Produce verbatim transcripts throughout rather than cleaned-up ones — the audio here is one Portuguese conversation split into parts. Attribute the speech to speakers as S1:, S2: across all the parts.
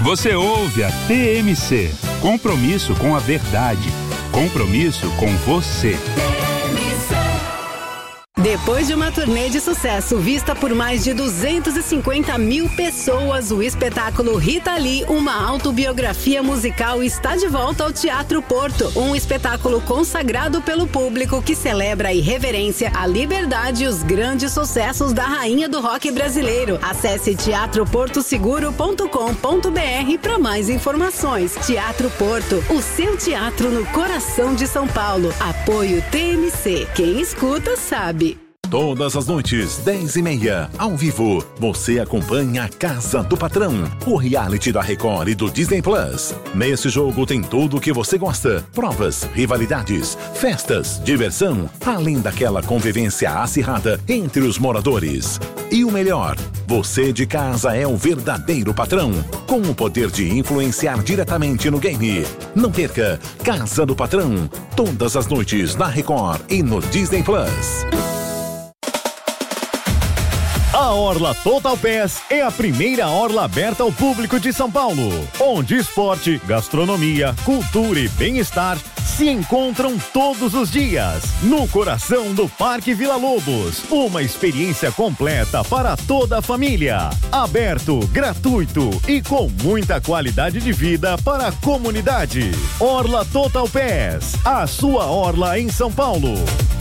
S1: Você ouve a T M C. Compromisso com a verdade. Compromisso com você.
S2: Depois de uma turnê de sucesso vista por mais de duzentas e cinquenta mil pessoas, o espetáculo Rita Lee, uma autobiografia musical, está de volta ao Teatro Porto. Um espetáculo consagrado pelo público que celebra a irreverência, a liberdade e os grandes sucessos da rainha do rock brasileiro. Acesse teatro porto seguro ponto com ponto b r para mais informações. Teatro Porto, o seu teatro no coração de São Paulo. Apoio T M C. Quem escuta sabe.
S3: Todas as noites, dez e meia, ao vivo, você acompanha a Casa do Patrão, o reality da Record e do Disney Plus. Nesse jogo tem tudo o que você gosta: provas, rivalidades, festas, diversão, além daquela convivência acirrada entre os moradores. E o melhor, você de casa é o verdadeiro patrão, com o poder de influenciar diretamente no game. Não perca Casa do Patrão, todas as noites na Record e no Disney Plus.
S4: A Orla Total Pass é a primeira orla aberta ao público de São Paulo, onde esporte, gastronomia, cultura e bem-estar se encontram todos os dias, no coração do Parque Vila Lobos. Uma experiência completa para toda a família. Aberto, gratuito e com muita qualidade de vida para a comunidade. Orla Total Pass, a sua orla em São Paulo.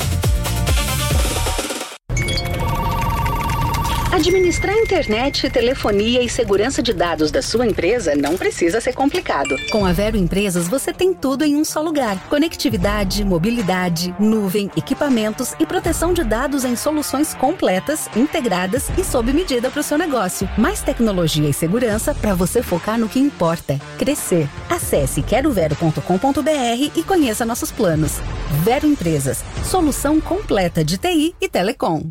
S2: Administrar internet, telefonia e segurança de dados da sua empresa não precisa ser complicado. Com a Vero Empresas, você tem tudo em um só lugar. Conectividade, mobilidade, nuvem, equipamentos e proteção de dados em soluções completas, integradas e sob medida para o seu negócio. Mais tecnologia e segurança para você focar no que importa: crescer. Acesse quero vero ponto com ponto b r e conheça nossos planos. Vero Empresas, solução completa de T I e telecom.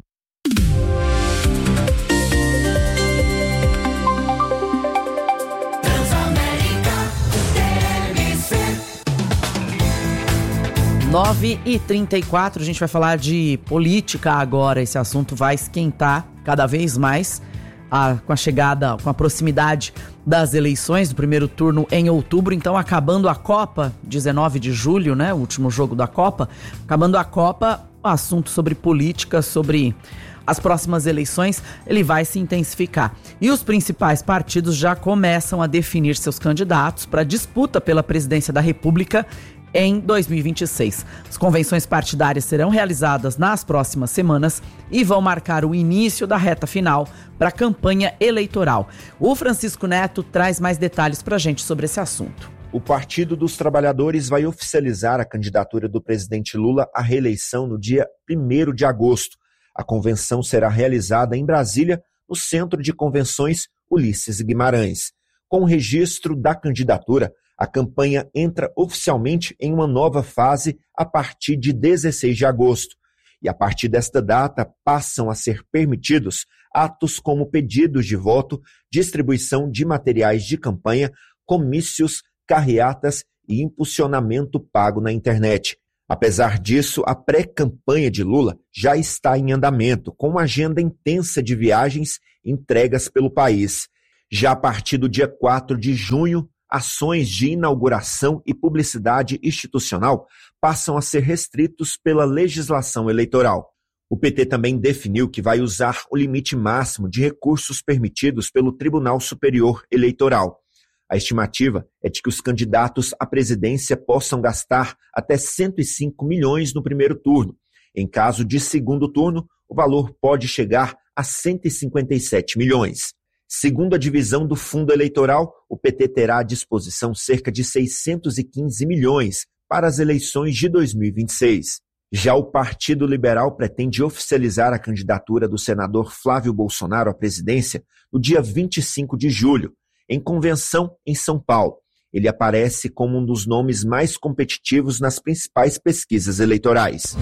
S5: nove e trinta e quatro, a gente vai falar de política agora. Esse assunto vai esquentar cada vez mais a, com a chegada, com a proximidade das eleições do primeiro turno em outubro. Então, acabando a Copa, dezenove de julho, né, o último jogo da Copa, acabando a Copa, o assunto sobre política, sobre as próximas eleições, ele vai se intensificar. E os principais partidos já começam a definir seus candidatos para a disputa pela presidência da República em dois mil e vinte e seis. As convenções partidárias serão realizadas nas próximas semanas e vão marcar o início da reta final para a campanha eleitoral. O Francisco Neto traz mais detalhes para a gente sobre esse assunto.
S6: O Partido dos Trabalhadores vai oficializar a candidatura do presidente Lula à reeleição no dia primeiro de agosto. A convenção será realizada em Brasília, no Centro de Convenções Ulisses Guimarães. Com o registro da candidatura, a campanha entra oficialmente em uma nova fase a partir de dezesseis de agosto. E a partir desta data passam a ser permitidos atos como pedidos de voto, distribuição de materiais de campanha, comícios, carreatas e impulsionamento pago na internet. Apesar disso, a pré-campanha de Lula já está em andamento, com uma agenda intensa de viagens entregas pelo país. Já a partir do dia quatro de junho, ações de inauguração e publicidade institucional passam a ser restritos pela legislação eleitoral. O P T também definiu que vai usar o limite máximo de recursos permitidos pelo Tribunal Superior Eleitoral. A estimativa é de que os candidatos à presidência possam gastar até cento e cinco milhões no primeiro turno. Em caso de segundo turno, o valor pode chegar a cento e cinquenta e sete milhões. Segundo a divisão do fundo eleitoral, o P T terá à disposição cerca de seiscentos e quinze milhões para as eleições de dois mil e vinte e seis. Já o Partido Liberal pretende oficializar a candidatura do senador Flávio Bolsonaro à presidência no dia vinte e cinco de julho, em convenção em São Paulo. Ele aparece como um dos nomes mais competitivos nas principais pesquisas eleitorais.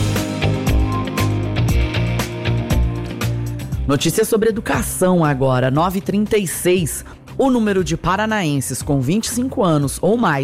S5: Notícias sobre educação agora, nove e trinta e seis. O número de paranaenses com vinte e cinco anos ou mais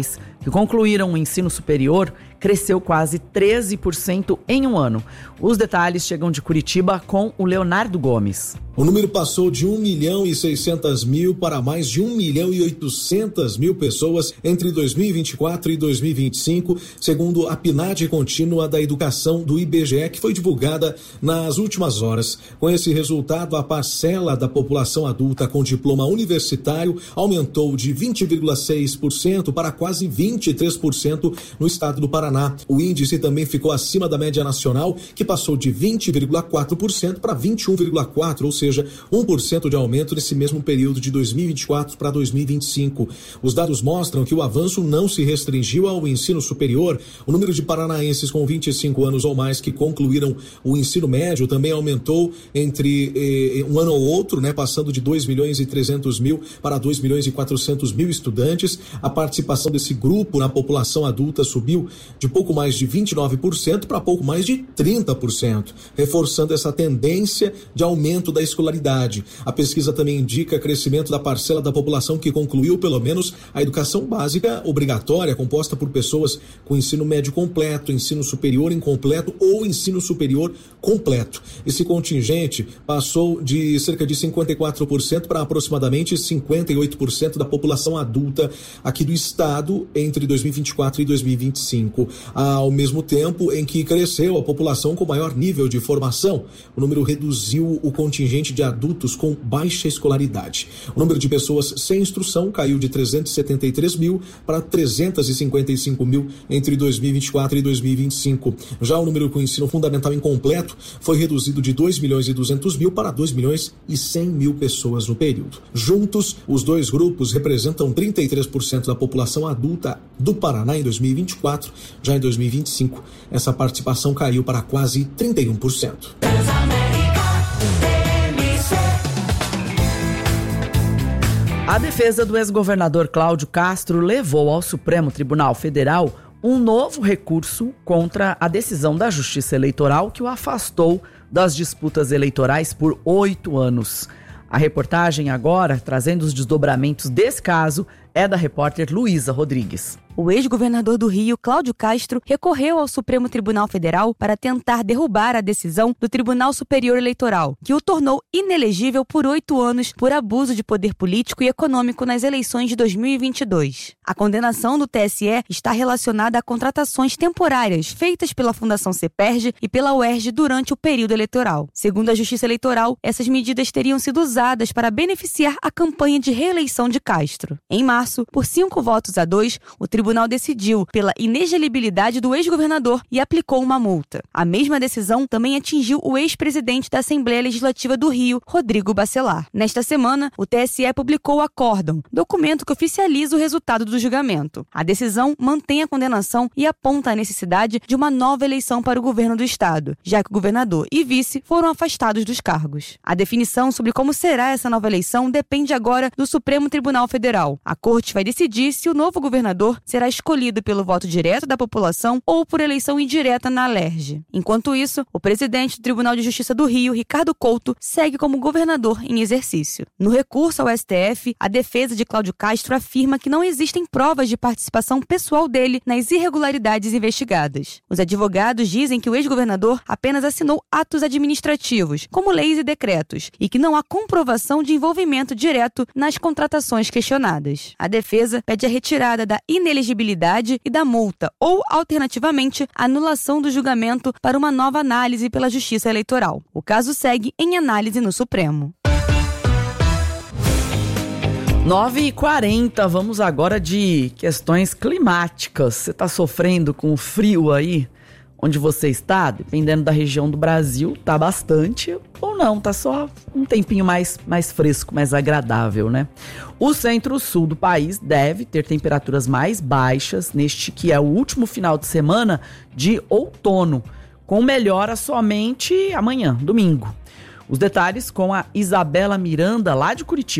S5: que concluíram o ensino superior cresceu quase treze por cento em um ano. Os detalhes chegam de Curitiba com o Leonardo Gomes.
S7: O número passou de um milhão e seiscentos mil para mais de um milhão e oitocentos mil pessoas entre dois mil e vinte e quatro e dois mil e vinte e cinco, segundo a P N A D contínua da educação do I B G E, que foi divulgada nas últimas horas. Com esse resultado, a parcela da população adulta com diploma universitário aumentou de vinte vírgula seis por cento para quase vinte e três por cento no estado do Paraná. O índice também ficou acima da média nacional, que passou de vinte vírgula quatro por cento para vinte e um vírgula quatro por cento, ou seja, um por cento de aumento nesse mesmo período de dois mil e vinte e quatro para dois mil e vinte e cinco. Os dados mostram que o avanço não se restringiu ao ensino superior. O número de paranaenses com vinte e cinco anos ou mais que concluíram o ensino médio também aumentou entre eh, um ano ou outro, né, passando de dois milhões e trezentos mil para dois milhões e quatrocentos mil estudantes. A participação desse grupo na população adulta subiu de pouco mais de vinte e nove por cento para pouco mais de trinta por cento, reforçando essa tendência de aumento da escolaridade. A pesquisa também indica crescimento da parcela da população que concluiu pelo menos a educação básica obrigatória, composta por pessoas com ensino médio completo, ensino superior incompleto ou ensino superior completo. Esse contingente passou de cerca de cinquenta e quatro por cento para aproximadamente cinquenta e oito por cento da população adulta aqui do estado entre dois mil e vinte e quatro e dois mil e vinte e cinco. Ao mesmo tempo em que cresceu a população com maior nível de formação, o número reduziu o contingente de adultos com baixa escolaridade. O número de pessoas sem instrução caiu de trezentos e setenta e três mil para trezentos e cinquenta e cinco mil entre dois mil e vinte e quatro e dois mil e vinte e cinco. Já o número com ensino fundamental incompleto foi reduzido de dois milhões e duzentos mil para dois milhões e cem mil pessoas no período. Juntos, os dois grupos representam trinta e três por cento da população adulta do Paraná em dois mil e vinte e quatro. Já em dois mil e vinte e cinco, essa participação caiu para quase trinta e um por cento.
S5: A defesa do ex-governador Cláudio Castro levou ao Supremo Tribunal Federal um novo recurso contra a decisão da Justiça Eleitoral que o afastou das disputas eleitorais por oito anos. A reportagem agora, trazendo os desdobramentos desse caso, é da repórter Luísa Rodrigues.
S8: O ex-governador do Rio, Cláudio Castro, recorreu ao Supremo Tribunal Federal para tentar derrubar a decisão do Tribunal Superior Eleitoral, que o tornou inelegível por oito anos por abuso de poder político e econômico nas eleições de dois mil e vinte e dois. A condenação do T S E está relacionada a contratações temporárias feitas pela Fundação CEPERJ e pela U E R J durante o período eleitoral. Segundo a Justiça Eleitoral, essas medidas teriam sido usadas para beneficiar a campanha de reeleição de Castro. Em março, por cinco votos a dois, o Tribunal O tribunal decidiu pela inelegibilidade do ex-governador e aplicou uma multa. A mesma decisão também atingiu o ex-presidente da Assembleia Legislativa do Rio, Rodrigo Bacelar. Nesta semana, o T S E publicou o acórdão, documento que oficializa o resultado do julgamento. A decisão mantém a condenação e aponta a necessidade de uma nova eleição para o governo do estado, já que o governador e vice foram afastados dos cargos. A definição sobre como será essa nova eleição depende agora do Supremo Tribunal Federal. A corte vai decidir se o novo governador será escolhido pelo voto direto da população ou por eleição indireta na L E R J. Enquanto isso, o presidente do Tribunal de Justiça do Rio, Ricardo Couto, segue como governador em exercício. No recurso ao S T F, a defesa de Cláudio Castro afirma que não existem provas de participação pessoal dele nas irregularidades investigadas. Os advogados dizem que o ex-governador apenas assinou atos administrativos, como leis e decretos, e que não há comprovação de envolvimento direto nas contratações questionadas. A defesa pede a retirada da inelegibilidade e da multa, ou, alternativamente, a anulação do julgamento para uma nova análise pela Justiça Eleitoral. O caso segue em análise no Supremo.
S5: nove e quarenta, vamos agora de questões climáticas. Você está sofrendo com o frio aí? Onde você está, dependendo da região do Brasil, tá bastante ou não, tá só um tempinho mais, mais fresco, mais agradável, né? O centro-sul do país deve ter temperaturas mais baixas neste que é o último final de semana de outono, com melhora somente amanhã, domingo. Os detalhes com a Isabela Miranda, lá de Curitiba.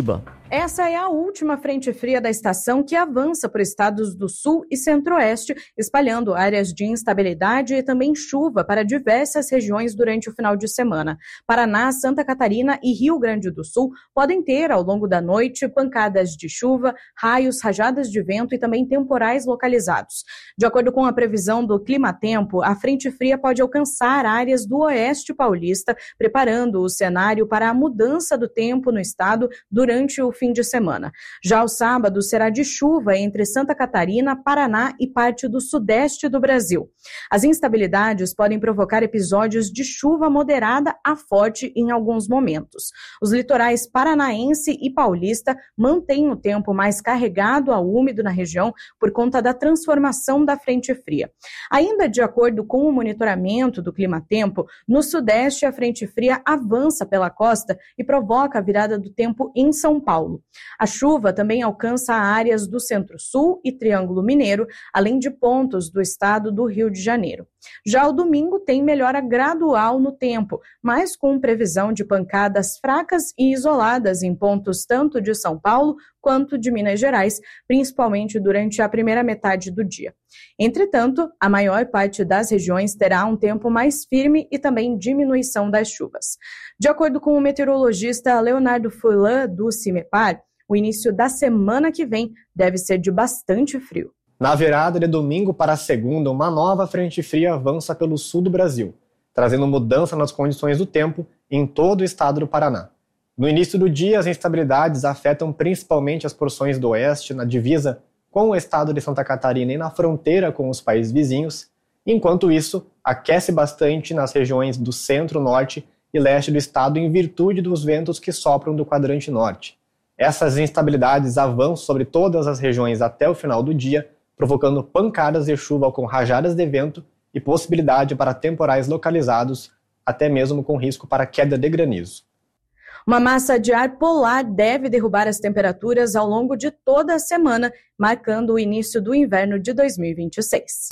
S9: Essa é a última frente fria da estação que avança por estados do sul e centro-oeste, espalhando áreas de instabilidade e também chuva para diversas regiões durante o final de semana. Paraná, Santa Catarina e Rio Grande do Sul podem ter, ao longo da noite, pancadas de chuva, raios, rajadas de vento e também temporais localizados. De acordo com a previsão do Climatempo, a frente fria pode alcançar áreas do oeste paulista, preparando o cenário para a mudança do tempo no estado durante o fim de semana. Já o sábado será de chuva entre Santa Catarina, Paraná e parte do sudeste do Brasil. As instabilidades podem provocar episódios de chuva moderada a forte em alguns momentos. Os litorais paranaense e paulista mantêm o tempo mais carregado a úmido na região por conta da transformação da frente fria. Ainda de acordo com o monitoramento do Climatempo, no sudeste a frente fria avança pela costa e provoca a virada do tempo em São Paulo. A chuva também alcança áreas do Centro-Sul e Triângulo Mineiro, além de pontos do estado do Rio de Janeiro. Já o domingo tem melhora gradual no tempo, mas com previsão de pancadas fracas e isoladas em pontos tanto de São Paulo quanto de Minas Gerais, principalmente durante a primeira metade do dia. Entretanto, a maior parte das regiões terá um tempo mais firme e também diminuição das chuvas. De acordo com o meteorologista Leonardo Furlan, do CIMEPAR, o início da semana que vem deve ser de bastante frio.
S10: Na virada de domingo para segunda, uma nova frente fria avança pelo sul do Brasil, trazendo mudança nas condições do tempo em todo o estado do Paraná. No início do dia, as instabilidades afetam principalmente as porções do oeste, na divisa com o estado de Santa Catarina e na fronteira com os países vizinhos. Enquanto isso, aquece bastante nas regiões do centro, norte e leste do estado em virtude dos ventos que sopram do quadrante norte. Essas instabilidades avançam sobre todas as regiões até o final do dia, provocando pancadas de chuva com rajadas de vento e possibilidade para temporais localizados, até mesmo com risco para queda de granizo.
S9: Uma massa de ar polar deve derrubar as temperaturas ao longo de toda a semana, marcando o início do inverno de dois mil e vinte e seis.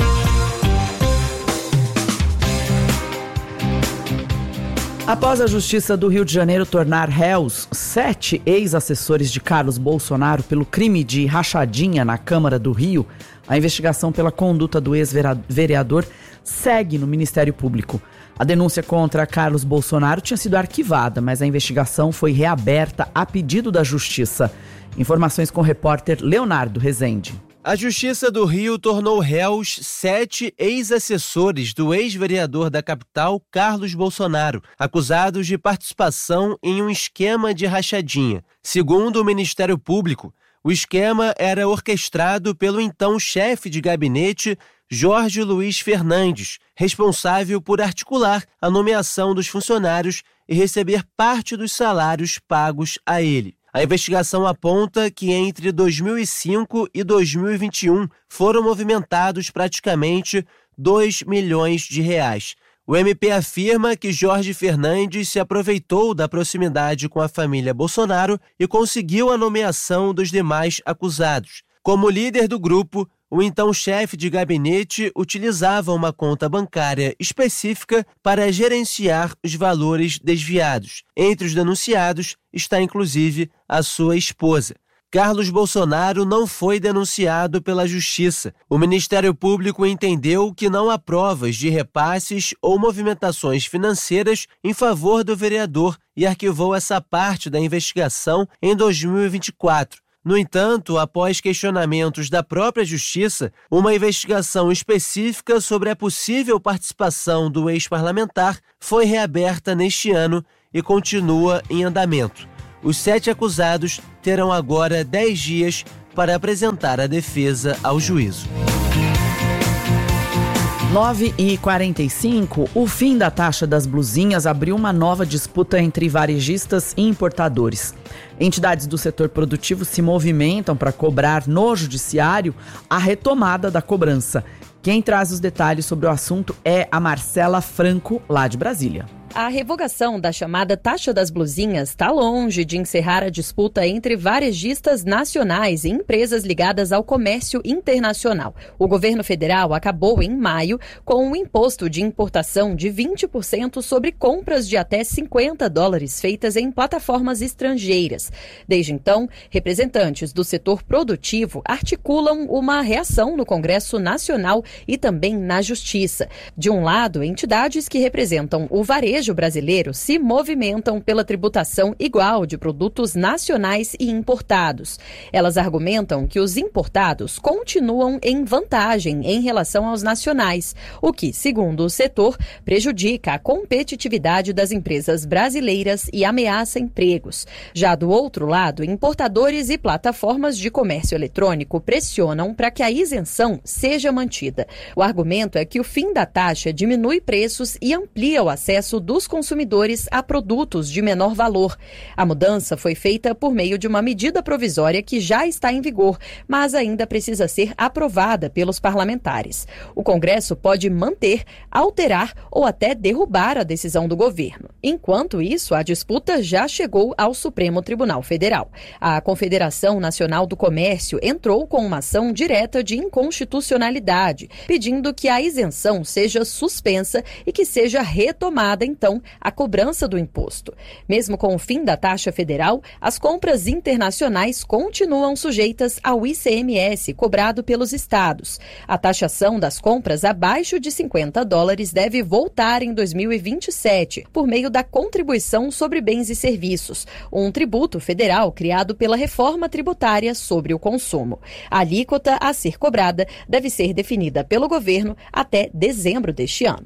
S5: Após a Justiça do Rio de Janeiro tornar réus sete ex-assessores de Carlos Bolsonaro pelo crime de rachadinha na Câmara do Rio, a investigação pela conduta do ex-vereador segue no Ministério Público. A denúncia contra Carlos Bolsonaro tinha sido arquivada, mas a investigação foi reaberta a pedido da Justiça. Informações com o repórter Leonardo Rezende.
S11: A Justiça do Rio tornou réus sete ex-assessores do ex-vereador da capital, Carlos Bolsonaro, acusados de participação em um esquema de rachadinha. Segundo o Ministério Público, o esquema era orquestrado pelo então chefe de gabinete, Jorge Luiz Fernandes, responsável por articular a nomeação dos funcionários e receber parte dos salários pagos a ele. A investigação aponta que entre dois mil e cinco e dois mil e vinte e um foram movimentados praticamente dois milhões de reais. O M P afirma que Jorge Fernandes se aproveitou da proximidade com a família Bolsonaro e conseguiu a nomeação dos demais acusados. Como líder do grupo, o então chefe de gabinete utilizava uma conta bancária específica para gerenciar os valores desviados. Entre os denunciados está inclusive a sua esposa. Carlos Bolsonaro não foi denunciado pela Justiça. O Ministério Público entendeu que não há provas de repasses ou movimentações financeiras em favor do vereador e arquivou essa parte da investigação em dois mil e vinte e quatro. No entanto, após questionamentos da própria Justiça, uma investigação específica sobre a possível participação do ex-parlamentar foi reaberta neste ano e continua em andamento. Os sete acusados terão agora dez dias para apresentar a defesa ao juízo.
S5: nove e quarenta e cinco, o fim da taxa das blusinhas abriu uma nova disputa entre varejistas e importadores. Entidades do setor produtivo se movimentam para cobrar no judiciário a retomada da cobrança. Quem traz os detalhes sobre o assunto é a Marcela Franco, lá de Brasília.
S12: A revogação da chamada taxa das blusinhas está longe de encerrar a disputa entre varejistas nacionais e empresas ligadas ao comércio internacional. O governo federal acabou em maio com um imposto de importação de vinte por cento sobre compras de até cinquenta dólares feitas em plataformas estrangeiras. Desde então, representantes do setor produtivo articulam uma reação no Congresso Nacional e também na Justiça. De um lado, entidades que representam o varejo brasileiro se movimentam pela tributação igual de produtos nacionais e importados. Elas argumentam que os importados continuam em vantagem em relação aos nacionais, o que, segundo o setor, prejudica a competitividade das empresas brasileiras e ameaça empregos. Já do outro lado, importadores e plataformas de comércio eletrônico pressionam para que a isenção seja mantida. O argumento é que o fim da taxa diminui preços e amplia o acesso do dos consumidores a produtos de menor valor. A mudança foi feita por meio de uma medida provisória que já está em vigor, mas ainda precisa ser aprovada pelos parlamentares. O Congresso pode manter, alterar ou até derrubar a decisão do governo. Enquanto isso, a disputa já chegou ao Supremo Tribunal Federal. A Confederação Nacional do Comércio entrou com uma ação direta de inconstitucionalidade, pedindo que a isenção seja suspensa e que seja retomada em então, a cobrança do imposto. Mesmo com o fim da taxa federal, as compras internacionais continuam sujeitas ao I C M S cobrado pelos estados. A taxação das compras abaixo de cinquenta dólares deve voltar em dois mil e vinte e sete, por meio da Contribuição sobre Bens e Serviços, um tributo federal criado pela reforma tributária sobre o consumo. A alíquota a ser cobrada deve ser definida pelo governo até dezembro deste ano.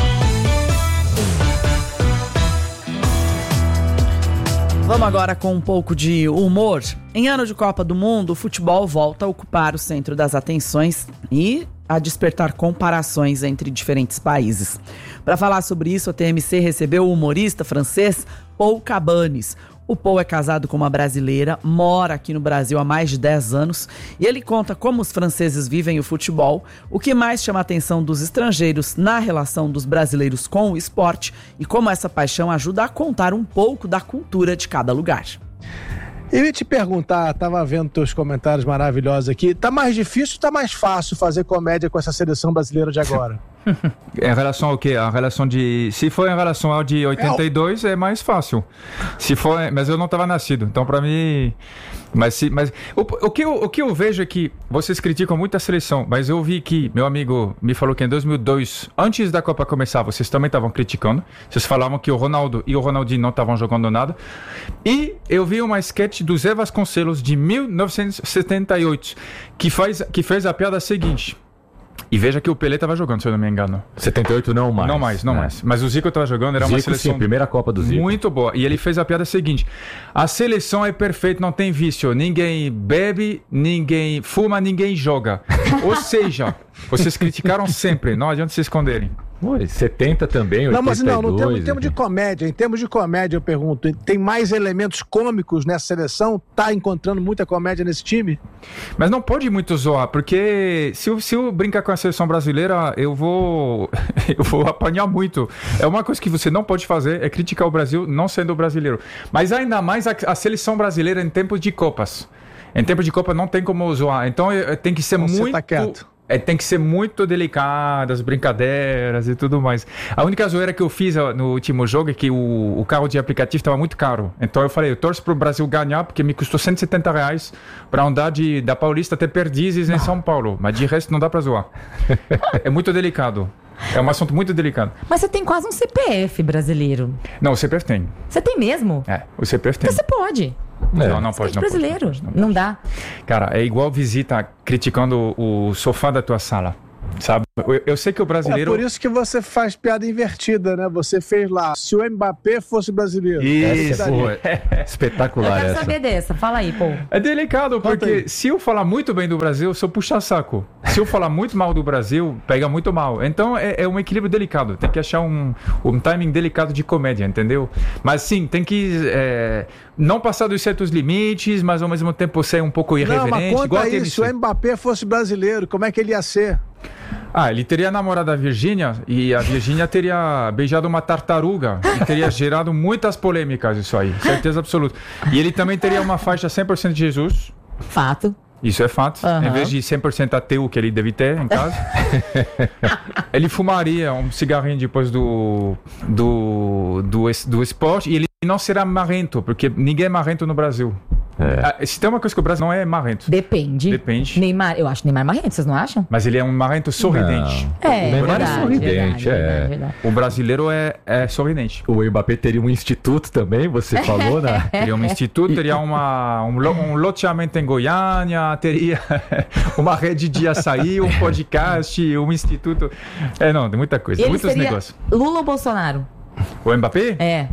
S5: Vamos agora com um pouco de humor. Em ano de Copa do Mundo, o futebol volta a ocupar o centro das atenções e a despertar comparações entre diferentes países. Para falar sobre isso, a T M C recebeu o humorista francês Paul Cabanes. O Paul é casado com uma brasileira, mora aqui no Brasil há mais de dez anos e ele conta como os franceses vivem o futebol, o que mais chama a atenção dos estrangeiros na relação dos brasileiros com o esporte e como essa paixão ajuda a contar um pouco da cultura de cada lugar.
S13: Eu ia te perguntar, tava vendo teus comentários maravilhosos aqui, tá mais difícil ou tá mais fácil fazer comédia com essa seleção brasileira de agora?
S14: Em relação ao quê? A relação de... Se for em relação ao de oitenta e dois, é, é mais fácil. Se for... Mas eu não estava nascido, então para mim... Mas, se... mas o, o, que eu, o que eu vejo é que vocês criticam muito a seleção, mas eu vi que meu amigo me falou que em dois mil e dois, antes da Copa começar, vocês também estavam criticando. Vocês falavam que o Ronaldo e o Ronaldinho não estavam jogando nada. E eu vi uma sketch do Zé Vasconcelos de mil novecentos e setenta e oito que, faz, que fez a piada seguinte. E veja que o Pelé estava jogando, se eu não me engano.
S15: setenta e oito não mais.
S14: Não mais, não
S15: é.
S14: mais. Mas o Zico estava jogando, era
S15: Zico,
S14: uma seleção...
S15: sim, primeira Copa do Zico.
S14: Muito boa. E ele fez a piada seguinte. A seleção é perfeita, não tem vício. Ninguém bebe, ninguém fuma, ninguém joga. Ou seja, vocês criticaram sempre, não adianta se esconderem.
S15: Oi, setenta também, oitenta e dois.
S13: Não, mas não, no termo, em termos de comédia, em termos de comédia eu pergunto, tem mais elementos cômicos nessa seleção? Tá encontrando muita comédia nesse time?
S14: Mas não pode muito zoar, porque se eu, se eu brincar com a seleção brasileira, eu vou eu vou apanhar muito. É uma coisa que você não pode fazer, é criticar o Brasil não sendo brasileiro. Mas ainda mais a, a seleção brasileira em tempos de Copas. Em tempos de Copa não tem como zoar, então tem que ser
S13: você
S14: muito...
S13: Tá quieto.
S14: É, tem que ser muito delicado, as brincadeiras e tudo mais. A única zoeira que eu fiz no último jogo é que o, o carro de aplicativo estava muito caro. Então eu falei, eu torço para o Brasil ganhar, porque me custou cento e setenta reais para andar de, da Paulista até Perdizes em São Paulo. Mas de resto não dá para zoar. É muito delicado. É um assunto muito delicado.
S16: Mas você tem quase um C P F brasileiro.
S14: Não, o C P F tem.
S16: Você tem mesmo?
S14: É, o C P F tem.
S16: Então você pode.
S14: É. Não, não pode, não
S16: brasileiro.
S14: Pode, não pode, não
S16: não dá.
S14: Cara, é igual visita criticando o sofá da tua sala. Sabe? Eu, eu sei que o brasileiro...
S13: É por isso que você faz piada invertida, né? Você fez lá, se o Mbappé fosse brasileiro.
S15: Isso, é espetacular essa.
S16: Eu quero
S15: essa.
S16: saber dessa, fala aí, pô.
S14: É delicado, porque se eu falar muito bem do Brasil, eu sou puxa-saco. Se eu falar muito mal do Brasil, pega muito mal. Então é, é um equilíbrio delicado. Tem que achar um, um timing delicado de comédia, entendeu? Mas sim, tem que é, não passar dos certos limites, mas ao mesmo tempo ser um pouco irreverente.
S13: Não, mas conta
S14: igual
S13: aí, se o Mbappé fosse brasileiro, como é que ele ia ser?
S14: Ah, ele teria namorado a Virgínia e a Virgínia teria beijado uma tartaruga e teria gerado muitas polêmicas isso aí, certeza absoluta. E ele também teria uma faixa cem por cento de Jesus.
S16: Fato.
S14: Isso é fato. Uhum. Em vez de cem por cento ateu que ele deve ter em casa. Ele fumaria um cigarrinho depois do, do, do, do esporte e ele não será marrento, porque ninguém é marrento no Brasil. É. Se tem uma coisa que o Brasil não é marrento.
S16: Depende.
S14: Depende.
S16: Neymar, eu acho Neymar marrento, vocês não acham?
S14: Mas ele é um marrento sorridente.
S16: Não. É,
S15: o Neymar
S16: verdade,
S15: é sorridente,
S16: verdade,
S15: é.
S16: verdade, verdade.
S14: O brasileiro é, é sorridente.
S15: O Mbappé teria um instituto também, você falou, né?
S14: Teria um instituto, teria uma, um, um loteamento em Goiânia, teria uma rede de açaí, um podcast, um instituto. É, não, tem muita coisa,
S16: ele
S14: muitos
S16: seria
S14: negócios.
S16: Lula ou Bolsonaro?
S14: O Mbappé?
S16: É.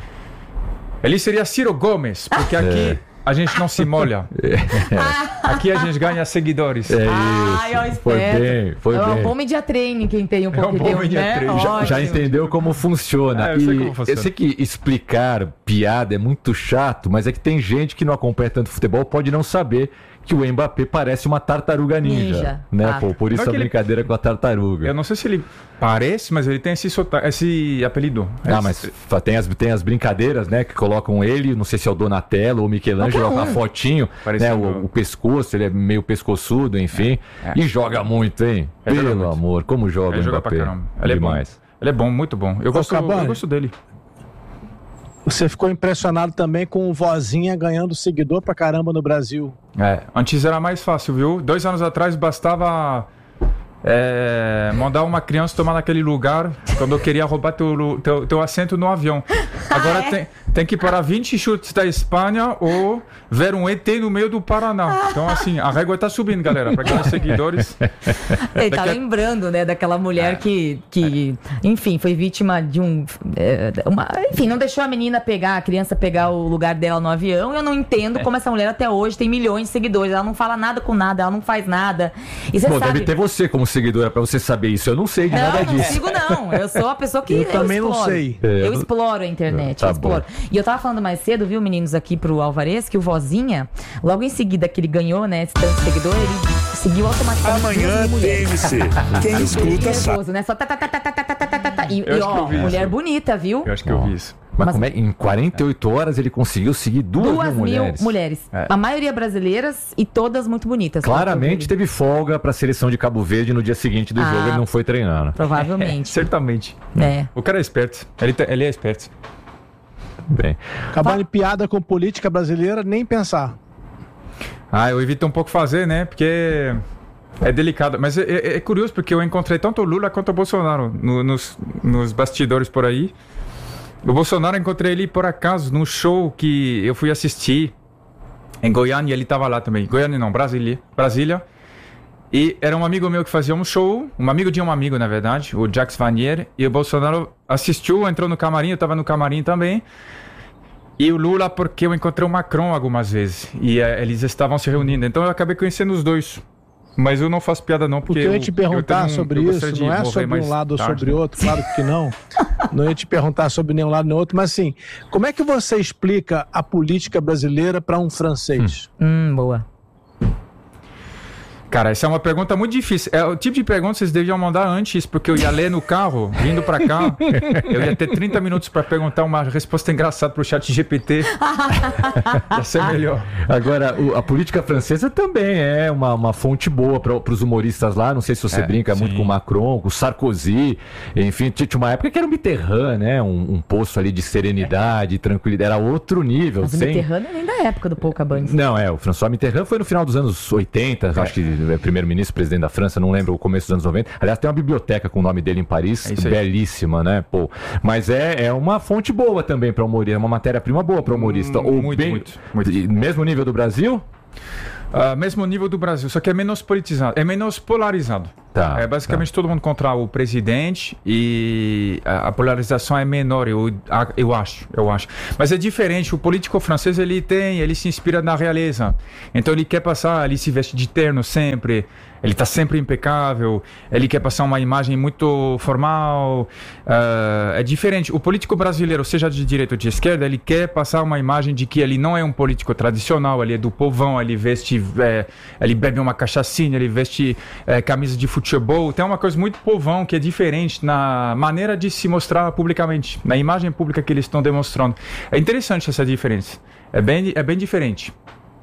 S14: Ele seria Ciro Gomes, porque aqui... É. A gente não se molha. É. Aqui a gente ganha seguidores.
S15: É isso.
S16: Ai, eu
S15: foi bem, foi
S16: é
S15: bem.
S16: É um bom media training quem tem um pouco
S14: é um bom
S16: de
S14: media
S16: né?
S15: já, já entendeu como funciona.
S14: É, eu, sei como funciona.
S15: Eu sei que explicar piada é muito chato, mas é que tem gente que não acompanha tanto futebol, pode não saber que o Mbappé parece uma tartaruga ninja,
S16: ninja
S15: né?
S16: ah.
S15: Pô, por isso a brincadeira ele... com a tartaruga.
S14: Eu não sei se ele parece, mas ele tem esse, sota... esse apelido.
S15: Ah, esse... mas tem as, tem as brincadeiras, né? Que colocam ele, não sei se é o Donatello ou o Michelangelo, a fotinho, né? O, o pescoço, ele é meio pescoçudo, enfim. É, é. E joga muito, hein?
S14: Ele
S15: Pelo
S14: muito.
S15: amor, como joga
S14: ele
S15: o Mbappé.
S14: Joga pra caramba. Ele
S15: demais.
S14: É bom. Ele é bom, muito bom. Eu gosto, eu gosto dele.
S13: Você ficou impressionado também com o Vozinha ganhando seguidor pra caramba no Brasil.
S14: É, antes era mais fácil, viu? Dois anos atrás bastava é, mandar uma criança tomar naquele lugar quando eu queria roubar teu, teu, teu assento no avião. Agora ah, é? tem, tem que parar vinte chutes da Espanha ou ver um E T no meio do Paraná. Então, assim, a régua tá subindo, galera, para aqueles seguidores.
S16: Ele tá a... lembrando, né, daquela mulher é. que, que é. enfim, foi vítima de um... É, uma, enfim, não deixou a menina pegar, a criança pegar o lugar dela no avião. Eu não entendo como essa mulher até hoje tem milhões de seguidores. Ela não fala nada com nada, ela não faz nada. E você
S15: Bom,
S16: sabe...
S15: deve ter você como seguidora para você saber isso. Eu não sei de
S16: não,
S15: nada
S16: disso. Não, consigo não. Eu sou a pessoa que... Eu,
S13: eu também
S16: exploro.
S13: não sei.
S16: É. Eu exploro a internet. Tá eu exploro. E eu tava falando mais cedo, viu, meninos, aqui pro Alvarez, que o Vozinha, logo em seguida que ele ganhou, né, esse tanto de seguidor, ele seguiu automaticamente.
S1: Amanhã T M C. Quem escuta sabe.
S16: Né? Só tá, tá, tá, tá, tá, tá, tá, tá, tá. E, e ó, mulher bonita, viu?
S14: Eu acho que eu vi isso.
S15: Mas, Mas como é, em quarenta e oito horas ele conseguiu seguir duas,
S16: duas
S15: mil
S16: mil
S15: mulheres.
S16: mulheres. É. A maioria brasileiras e todas muito bonitas.
S15: Claramente teve folga para a seleção de Cabo Verde no dia seguinte do ah, jogo, ele não foi treinar.
S16: Provavelmente.
S14: É, certamente.
S16: É.
S14: O cara é esperto. Ele, ele é esperto.
S15: Bem.
S13: Acabar de piada com política brasileira, nem pensar.
S14: Ah, eu evito um pouco fazer, né? Porque é delicado. Mas é, é, é curioso porque eu encontrei tanto o Lula quanto o Bolsonaro no, nos, nos bastidores por aí. O Bolsonaro, encontrei ele por acaso num show que eu fui assistir em Goiânia, ele estava lá também. Goiânia não, Brasília. Brasília. E era um amigo meu que fazia um show, um amigo de um amigo, na verdade, o Jacques Vanier. E o Bolsonaro assistiu, entrou no camarim, eu estava no camarim também. E o Lula, porque eu encontrei o Macron algumas vezes. E uh, eles estavam se reunindo. Então eu acabei conhecendo os dois. Mas eu não faço piada não, porque...
S13: Porque eu ia te perguntar
S14: eu, eu
S13: sobre
S14: eu
S13: isso, não é sobre um lado ou
S14: tarde,
S13: sobre
S14: né?
S13: outro, claro que não. Não ia te perguntar sobre nenhum lado nem outro, mas assim, como é que você explica a política brasileira para um francês?
S16: Hum, hum boa.
S14: Cara, essa é uma pergunta muito difícil. É o tipo de pergunta que vocês deviam mandar antes, porque eu ia ler no carro, vindo pra cá. Eu ia ter trinta minutos pra perguntar uma resposta engraçada pro chat G P T. Ia ser melhor.
S15: Agora, o, a política francesa também é uma, uma fonte boa para os humoristas lá. Não sei se você é, brinca sim. muito com o Macron, com o Sarkozy. Enfim, tinha uma época que era o Mitterrand, né? Um, um poço ali de serenidade, tranquilidade. Era outro nível.
S16: Mas sem... o Mitterrand nem da época do Pouca Bandes.
S15: Não, é. O François Mitterrand foi no final dos anos oitenta, é. acho que primeiro-ministro, presidente da França, não lembro o começo dos anos noventa. Aliás, tem uma biblioteca com o nome dele em Paris, é belíssima, né? Pô. Mas é, é uma fonte boa também para humorista, é uma matéria-prima boa para humorista.
S14: Hum,
S15: Ou
S14: muito,
S15: bem,
S14: muito, muito.
S15: Mesmo nível do Brasil?
S14: Uh, mesmo nível do Brasil, só que é menos politizado, é menos polarizado.
S15: Tá,
S14: é basicamente
S15: tá.
S14: todo mundo contra o presidente e a, a polarização é menor, eu, a, eu acho, eu acho. Mas é diferente, o político francês ele tem, ele se inspira na realeza. Então ele quer passar, ele se veste de terno sempre, ele está sempre impecável, ele quer passar uma imagem muito formal. Uh, é diferente. O político brasileiro, seja de direita ou de esquerda, ele quer passar uma imagem de que ele não é um político tradicional, ele é do povão, ele veste, é, ele bebe uma cachaçinha, ele veste é, camisa de futebol. futebol, tem uma coisa muito povão que é diferente na maneira de se mostrar publicamente, na imagem pública que eles estão demonstrando. É interessante essa diferença. É bem, é bem diferente.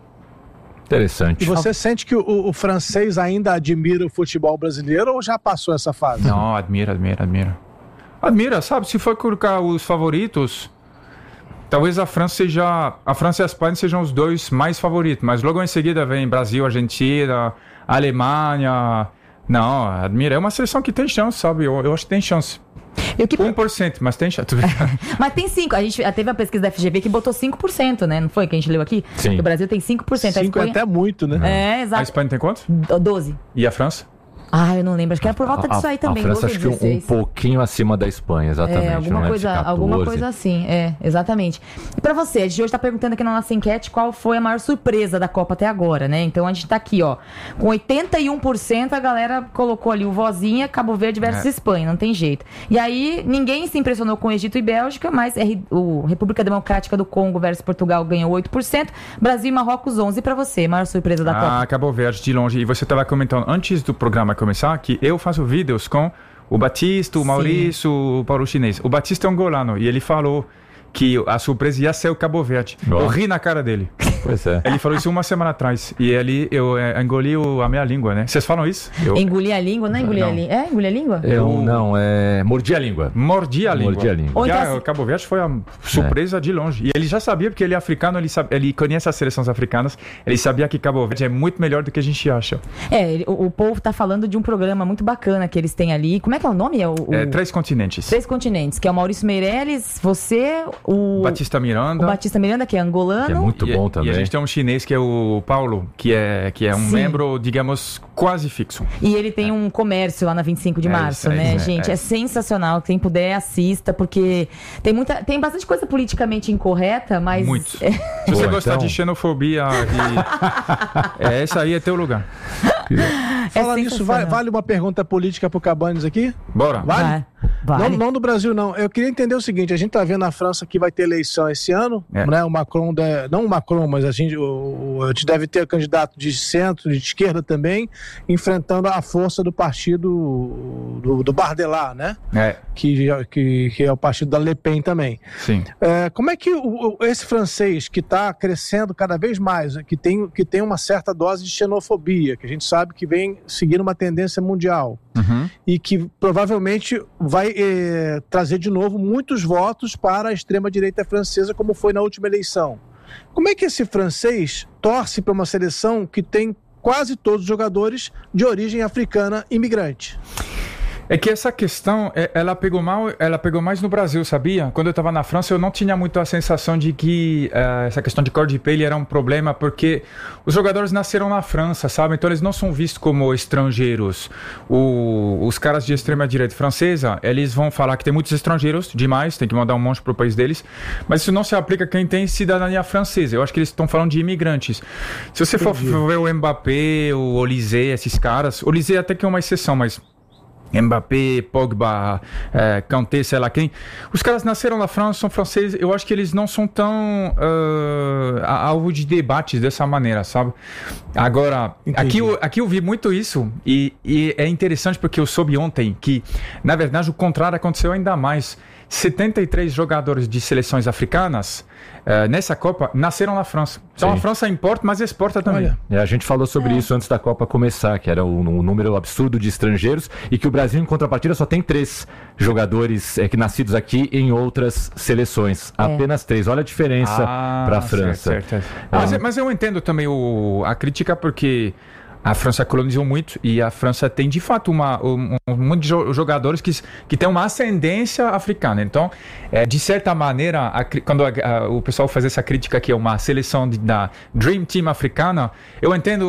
S15: Interessante.
S13: E você sente que o, o francês ainda admira o futebol brasileiro ou já passou essa fase?
S14: Não, admira, admira, admira. Admira, sabe? Se for colocar os favoritos, talvez a França seja, a França e a Espanha sejam os dois mais favoritos, mas logo em seguida vem Brasil, Argentina, Alemanha. Não, admira. É uma seleção que tem chance, sabe? Eu, eu acho que tem chance.
S16: Eu que...
S14: um por cento, mas tem chance.
S16: Mas tem cinco. A gente teve a pesquisa da F G V que botou cinco por cento, né? Não foi que a gente leu aqui?
S15: Sim.
S16: O Brasil tem cinco por cento.
S13: cinco
S16: a Espanha...
S13: é até muito, né?
S16: É, exato.
S14: A Espanha tem quanto?
S16: doze.
S14: E a França?
S16: Ah, eu não lembro. Acho que era por volta
S15: a,
S16: disso aí também.
S15: A França acho que um, um pouquinho acima da Espanha, exatamente.
S16: É, alguma,
S15: não é
S16: coisa, alguma coisa assim, é, exatamente. E pra você, a gente hoje tá perguntando aqui na nossa enquete qual foi a maior surpresa da Copa até agora, né? Então a gente tá aqui, ó, com oitenta e um por cento a galera colocou ali o vozinha, Cabo Verde versus é. Espanha, não tem jeito. E aí, ninguém se impressionou com Egito e Bélgica, mas o República Democrática do Congo versus Portugal ganhou oito por cento, Brasil e Marrocos onze por cento. E pra você, maior surpresa da
S14: ah,
S16: Copa?
S14: Ah, Cabo Verde de longe. E você tava comentando antes do programa começar que eu faço vídeos com o Batista, o Maurício, Sim. o Paulo Chinês. O Batista é um angolano e ele falou que a surpresa ia ser o Cabo Verde. Oh. Eu ri na cara dele.
S15: Pois é.
S14: Ele falou isso uma semana atrás. E ali eu é, engoli o, a minha língua, né? Vocês falam isso? Eu...
S16: Engolir a língua? Não é engolir a língua? É engolir a língua?
S15: Eu não, é mordi a língua.
S14: Mordi a língua.
S15: Mordi a língua.
S14: E a, o Cabo Verde foi a surpresa é. de longe. E ele já sabia, porque ele é africano, ele, sabe, ele conhece as seleções africanas, ele sabia que Cabo Verde é muito melhor do que a gente acha.
S16: É, o, o povo tá falando de um programa muito bacana que eles têm ali. Como é que é o nome? É, o, o...
S14: é Três Continentes.
S16: Três Continentes, que é o Maurício Meirelles, você, o...
S14: Batista Miranda.
S16: O Batista Miranda, que é angolano.
S15: Que é muito
S14: e,
S15: bom também.
S14: E a gente tem um chinês que é o Paulo, que é, que é um Sim. membro, digamos, quase fixo.
S16: E ele tem é. um comércio lá na vinte e cinco de
S14: é
S16: março,
S14: isso,
S16: né,
S14: é,
S16: gente? É. é sensacional. Quem puder, assista, porque tem muita, tem bastante coisa politicamente incorreta, mas...
S14: Muito. É... Se você Boa, gostar então... de xenofobia, e... é, esse aí é teu lugar.
S13: Fala nisso, vale, vale uma pergunta política pro Cabanes aqui?
S14: Bora.
S13: Vale?
S16: Vai. Vale.
S13: Não, não do Brasil, não. Eu queria entender o seguinte, a gente tá vendo a França que vai ter eleição esse ano, é. né? O Macron, de... não o Macron, mas a gente, o, a gente deve ter candidato de centro, de esquerda também, enfrentando a força do partido do, do Bardella, né?
S14: É.
S13: Que, que, que é o partido da Le Pen também.
S14: Sim.
S13: É, como é que o, esse francês que está crescendo cada vez mais, que tem, que tem uma certa dose de xenofobia, que a gente sabe que vem seguindo uma tendência mundial,
S14: uhum.
S13: e que provavelmente vai eh, trazer de novo muitos votos para a extrema-direita francesa, como foi na última eleição. Como é que esse francês torce para uma seleção que tem quase todos os jogadores de origem africana imigrante?
S14: É que essa questão, ela pegou mal, ela pegou mais no Brasil, sabia? Quando eu estava na França, eu não tinha muito a sensação de que uh, essa questão de cor de pele era um problema, porque os jogadores nasceram na França, sabe? Então eles não são vistos como estrangeiros. O, os caras de extrema-direita francesa, eles vão falar que tem muitos estrangeiros, demais, tem que mandar um monte pro país deles, mas isso não se aplica a quem tem cidadania francesa. Eu acho que eles estão falando de imigrantes. Se você for ver o Mbappé, o Olysée, esses caras, o Olysée até que é uma exceção, mas... Mbappé, Pogba, é, Kanté, sei lá quem. Os caras nasceram na França, são franceses. Eu acho que eles não são tão uh, alvo de debates dessa maneira, sabe? Agora, aqui eu, aqui eu vi muito isso e, e é interessante porque eu soube ontem que, na verdade, o contrário aconteceu ainda mais. setenta e três jogadores de seleções africanas uh, nessa Copa nasceram na França. Então Sim. a França importa, mas exporta também.
S15: É, a gente falou sobre é. isso antes da Copa começar, que era um, um número absurdo de estrangeiros e que o Brasil, em contrapartida, só tem três jogadores é, que nascidos aqui em outras seleções. É. Apenas três. Olha a diferença ah, para a França.
S14: Certo, certo. É. Mas, mas eu entendo também o, a crítica porque... A França colonizou muito e a França tem, de fato, uma, um, um monte de jogadores que, que tem uma ascendência africana. Então, é, de certa maneira, a, quando a, a, o pessoal faz essa crítica que é uma seleção de, da Dream Team africana, eu entendo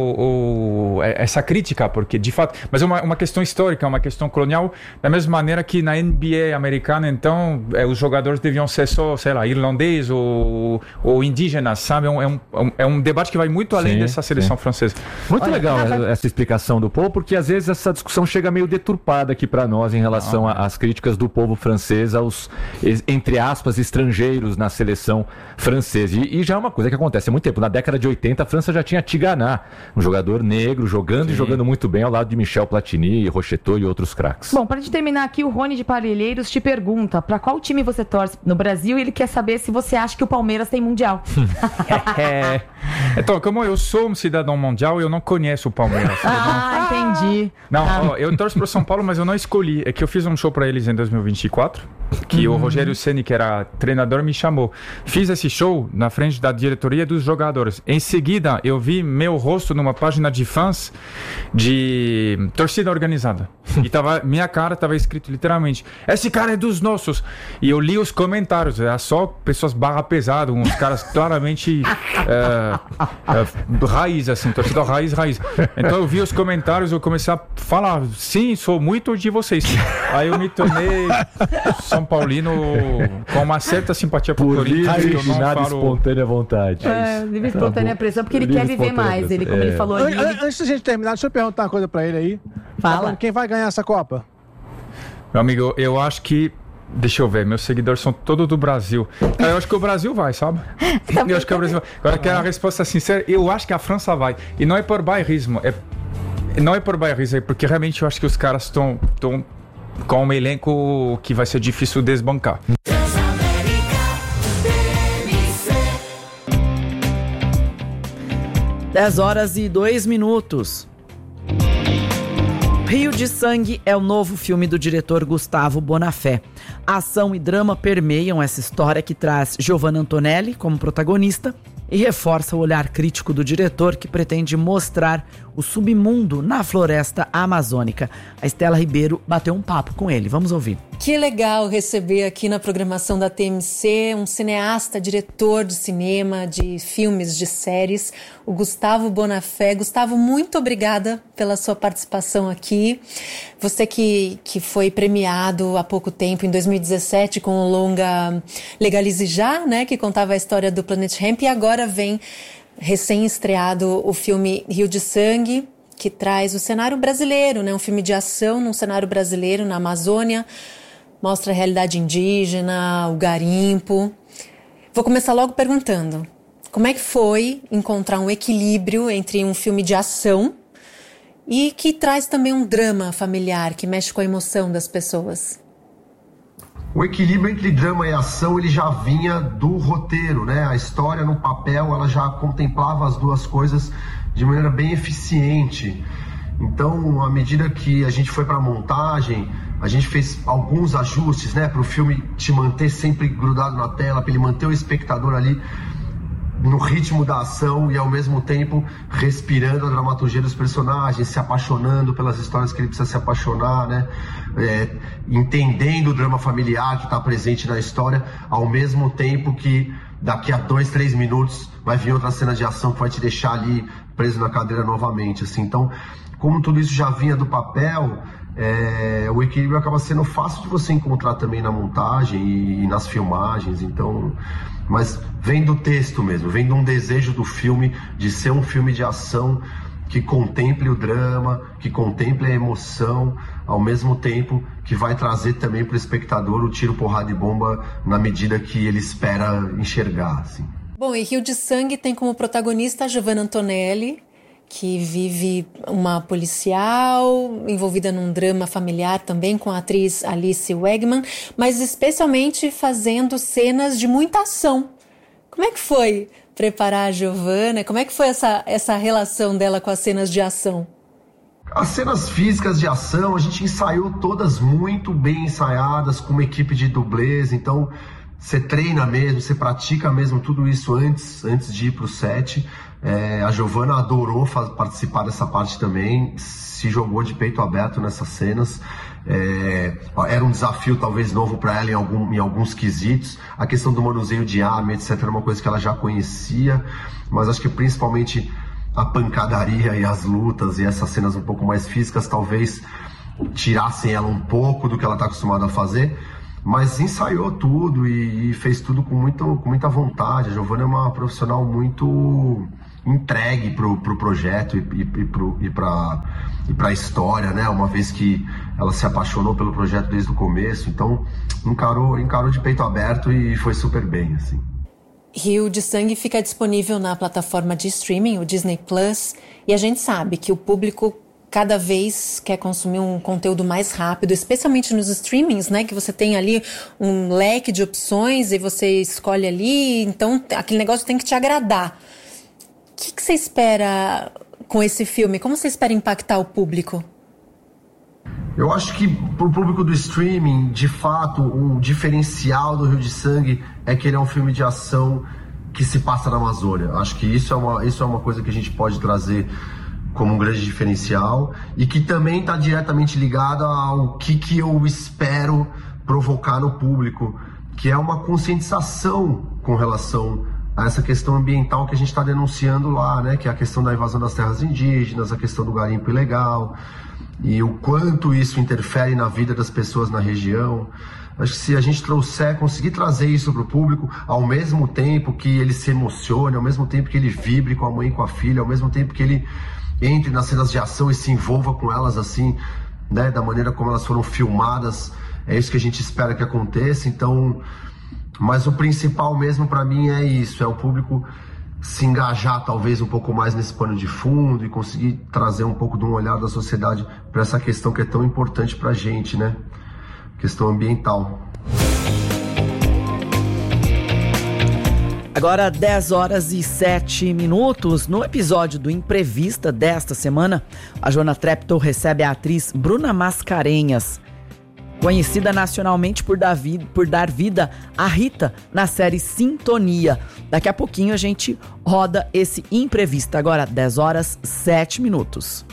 S14: o, o, essa crítica, porque, de fato... Mas é uma, uma questão histórica, uma questão colonial, da mesma maneira que na N B A americana, então, é, os jogadores deviam ser só, sei lá, irlandês ou, ou indígenas, sabe? É um, é, um, é um debate que vai muito além sim, dessa seleção sim. francesa.
S15: Muito muito
S16: Olha,
S15: legal
S16: ah,
S15: essa explicação do povo, porque às vezes essa discussão chega meio deturpada aqui para nós em relação às críticas do povo francês aos, entre aspas, estrangeiros na seleção francesa. E, e já é uma coisa que acontece há muito tempo. Na década de oitenta, a França já tinha Tigana, um jogador negro, jogando Sim. e jogando muito bem ao lado de Michel Platini, Rocheteau e outros craques.
S16: Bom, para gente terminar aqui, o Rony de Parelheiros te pergunta para qual time você torce no Brasil e ele quer saber se você acha que o Palmeiras tem Mundial.
S14: é. Então, como eu sou um cidadão mundial, eu não conheço o Palmeiras.
S16: Ah, não... entendi.
S14: Não,
S16: ah.
S14: ó, eu torço pro São Paulo, mas eu não escolhi. É que eu fiz um show para eles em dois mil e vinte e quatro, que uhum. o Rogério Ceni, que era treinador, me chamou. Fiz esse show na frente da diretoria dos jogadores. Em seguida, eu vi meu rosto numa página de fãs de torcida organizada. E tava, minha cara estava escrito literalmente: esse cara é dos nossos. E eu li os comentários, era só pessoas barra pesada, uns caras claramente é, é, raiz, assim, torcida raiz, raiz. Então eu vi os comentários, eu comecei a falar: sim, sou muito de vocês. Aí eu me tornei São Paulino com uma certa simpatia por Corinthians.
S15: Por livre, nada falo... espontânea vontade.
S16: É, livre espontânea pressão, porque ele quer viver mais. Ele, como é. ele falou ali.
S13: Antes da gente terminar, deixa eu perguntar uma coisa pra ele aí.
S16: Fala.
S13: Quem vai ganhar essa Copa?
S14: Meu amigo, eu acho que... Deixa eu ver, meus seguidores são todos do Brasil. Eu acho que o Brasil vai, sabe? Eu acho que o Brasil vai. Agora, que é a resposta sincera, eu acho que a França vai. E não é por bairrismo, é... não é por bairrismo, é porque realmente eu acho que os caras estão com um elenco que vai ser difícil desbancar.
S5: dez horas e dois minutos. Rio de Sangue é o novo filme do diretor Gustavo Bonafé. Ação e drama permeiam essa história que traz Giovanna Antonelli como protagonista e reforça o olhar crítico do diretor, que pretende mostrar o submundo na floresta amazônica. A Estela Ribeiro bateu um papo com ele. Vamos ouvir.
S17: Que legal receber aqui na programação da T M C um cineasta, diretor de cinema, de filmes, de séries, o Gustavo Bonafé. Gustavo, muito obrigada pela sua participação aqui. Você que, que foi premiado há pouco tempo, em dois mil e dezessete, com o longa Legalize Já, né, que contava a história do Planet Hemp, e agora vem recém-estreado o filme Rio de Sangue, que traz o cenário brasileiro, né, um filme de ação num cenário brasileiro, na Amazônia. Mostra a realidade indígena, o garimpo. Vou começar logo perguntando: como é que foi encontrar um equilíbrio entre um filme de ação e que traz também um drama familiar, que mexe com a emoção das pessoas?
S18: O equilíbrio entre drama e ação, ele já vinha do roteiro, né? A história no papel, ela já contemplava as duas coisas de maneira bem eficiente. Então, à medida que a gente foi para a montagem, a gente fez alguns ajustes, né, para o filme te manter sempre grudado na tela, para ele manter o espectador ali no ritmo da ação e ao mesmo tempo respirando a dramaturgia dos personagens, se apaixonando pelas histórias que ele precisa se apaixonar, né, é, entendendo o drama familiar que está presente na história, ao mesmo tempo que daqui a dois, três minutos vai vir outra cena de ação que vai te deixar ali preso na cadeira novamente, assim. Então, como tudo isso já vinha do papel, é, o equilíbrio acaba sendo fácil de você encontrar também na montagem e, e nas filmagens, então, mas vem do texto mesmo, vem de um desejo do filme de ser um filme de ação que contemple o drama, que contemple a emoção, ao mesmo tempo que vai trazer também para o espectador o tiro, porrada e bomba na medida que ele espera enxergar, assim.
S17: Bom, e Rio de Sangue tem como protagonista a Giovanna Antonelli, que vive uma policial envolvida num drama familiar também com a atriz Alice Wegman, mas especialmente fazendo cenas de muita ação. Como é que foi preparar a Giovanna? Como é que foi essa, essa relação dela com as cenas de ação?
S18: As cenas físicas de ação, a gente ensaiou todas muito bem ensaiadas, com uma equipe de dublês, então você treina mesmo, você pratica mesmo tudo isso antes, antes de ir para o set. É, a Giovanna adorou faz, participar dessa parte também, se jogou de peito aberto nessas cenas. É, era um desafio talvez novo para ela em, algum, em alguns quesitos. A questão do manuseio de arma, etcétera, era uma coisa que ela já conhecia, mas acho que principalmente a pancadaria e as lutas e essas cenas um pouco mais físicas talvez tirassem ela um pouco do que ela está acostumada a fazer. Mas ensaiou tudo e, e fez tudo com, muito, com muita vontade. A Giovanna é uma profissional muito, entregue pro, pro projeto e, e, e, pro, e para e para a história, né? Uma vez que ela se apaixonou pelo projeto desde o começo, então encarou, encarou de peito aberto e foi super bem, assim.
S17: Rio de Sangue fica disponível na plataforma de streaming, o Disney Plus, e a gente sabe que o público cada vez quer consumir um conteúdo mais rápido, especialmente nos streamings, né? Que você tem ali um leque de opções e você escolhe ali, então aquele negócio tem que te agradar. O que, que você espera com esse filme? Como você espera impactar o público?
S18: Eu acho que pro público do streaming, de fato, o diferencial do Rio de Sangue é que ele é um filme de ação que se passa na Amazônia. Acho que isso é uma, isso é uma coisa que a gente pode trazer como um grande diferencial e que também está diretamente ligada ao que, que eu espero provocar no público, que é uma conscientização com relação a essa questão ambiental que a gente está denunciando lá, né? Que é a questão da invasão das terras indígenas, a questão do garimpo ilegal e o quanto isso interfere na vida das pessoas na região. Acho que se a gente trouxer, conseguir trazer isso para o público, ao mesmo tempo que ele se emocione, ao mesmo tempo que ele vibre com a mãe e com a filha, ao mesmo tempo que ele entre nas cenas de ação e se envolva com elas assim, né? Da maneira como elas foram filmadas, é isso que a gente espera que aconteça. Então, mas o principal mesmo para mim é isso, é o público se engajar talvez um pouco mais nesse pano de fundo e conseguir trazer um pouco de um olhar da sociedade para essa questão que é tão importante para a gente, né? Questão ambiental.
S5: Agora, dez horas e sete minutos. No episódio do Imprevista desta semana, a Joana Treptow recebe a atriz Bruna Mascarenhas, conhecida nacionalmente por dar, vida, por dar vida a Rita na série Sintonia. Daqui a pouquinho a gente roda esse Imprevista. Agora, dez horas e sete minutos.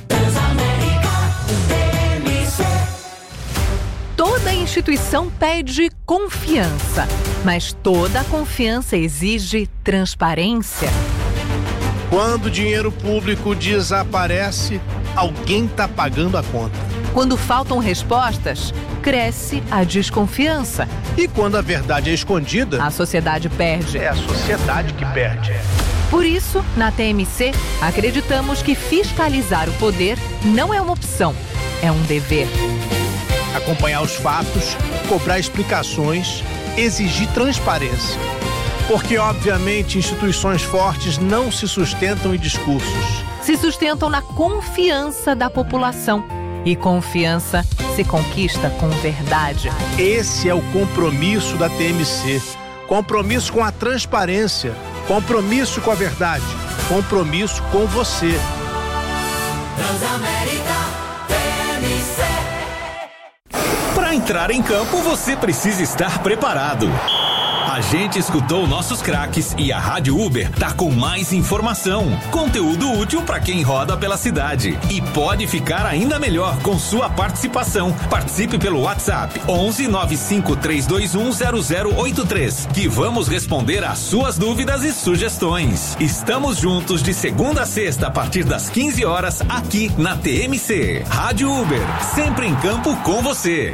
S19: Toda instituição pede confiança, mas toda confiança exige transparência.
S20: Quando o dinheiro público desaparece, alguém está pagando a conta.
S19: Quando faltam respostas, cresce a desconfiança.
S20: E quando a verdade é escondida,
S19: a sociedade perde.
S20: É a sociedade que perde.
S19: Por isso, na T M C, acreditamos que fiscalizar o poder não é uma opção, é um dever.
S20: Acompanhar os fatos, cobrar explicações, exigir transparência. Porque, obviamente, instituições fortes não se sustentam em discursos.
S19: Se sustentam na confiança da população. E confiança se conquista com verdade.
S20: Esse é o compromisso da T M C. Compromisso com a transparência. Compromisso com a verdade. Compromisso com você.
S21: Transamérica T M C.
S22: Para entrar em campo, você precisa estar preparado. A gente escutou nossos craques e a Rádio Uber tá com mais informação, conteúdo útil para quem roda pela cidade. E pode ficar ainda melhor com sua participação. Participe pelo WhatsApp onze nove cinco três dois um zero zero oito três, que vamos responder às suas dúvidas e sugestões. Estamos juntos de segunda a sexta a partir das quinze horas aqui na T M C. Rádio Uber, sempre em campo com você.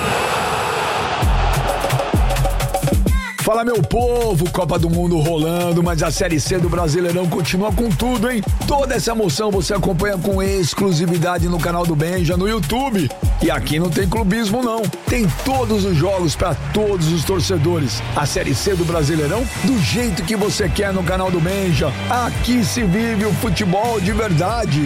S23: Fala, meu povo, Copa do Mundo rolando, mas a Série C do Brasileirão continua com tudo, hein? Toda essa emoção você acompanha com exclusividade no canal do Benja no YouTube. E aqui não tem clubismo, não. Tem todos os jogos para todos os torcedores. A Série C do Brasileirão do jeito que você quer no canal do Benja. Aqui se vive o futebol de verdade.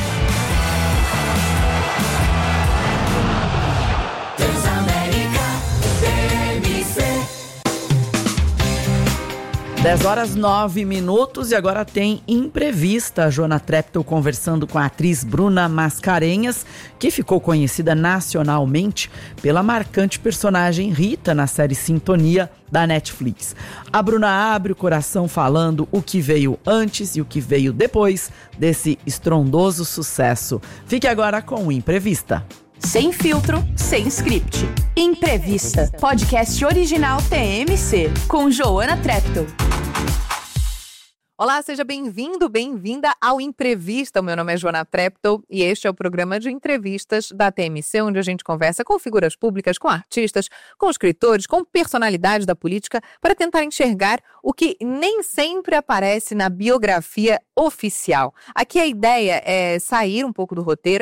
S5: dez horas nove minutos e agora tem Imprevista. A Joana Treptow conversando com a atriz Bruna Mascarenhas, que ficou conhecida nacionalmente pela marcante personagem Rita na série Sintonia da Netflix. A Bruna abre o coração falando o que veio antes e o que veio depois desse estrondoso sucesso. Fique agora com o Imprevista.
S24: Sem filtro, sem script. Imprevista, podcast original T M C, com Joana Treptow.
S2: Olá, seja bem-vindo, bem-vinda ao Imprevista. O meu nome é Joana Treptow e este é o programa de entrevistas da T M C, onde a gente conversa com figuras públicas, com artistas, com escritores, com personalidades da política, para tentar enxergar o que nem sempre aparece na biografia oficial. Aqui a ideia é sair um pouco do roteiro,